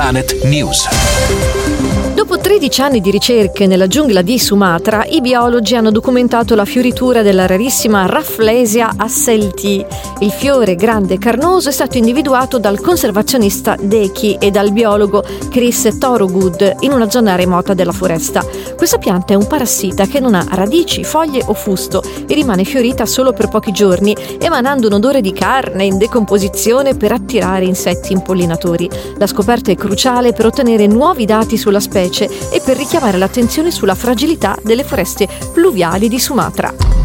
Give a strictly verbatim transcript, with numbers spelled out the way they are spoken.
Planet News. Dopo tredici anni di ricerche nella giungla di Sumatra, i biologi hanno documentato la fioritura della rarissima Rafflesia asselti. Il fiore grande e carnoso è stato individuato dal conservazionista Deki e dal biologo Chris Thorogood in una zona remota della foresta. Questa pianta è un parassita che non ha radici, foglie o fusto e rimane fiorita solo per pochi giorni, emanando un odore di carne in decomposizione per attirare insetti impollinatori. La scoperta è cruciale per ottenere nuovi dati sulla specie e per richiamare l'attenzione sulla fragilità delle foreste pluviali di Sumatra.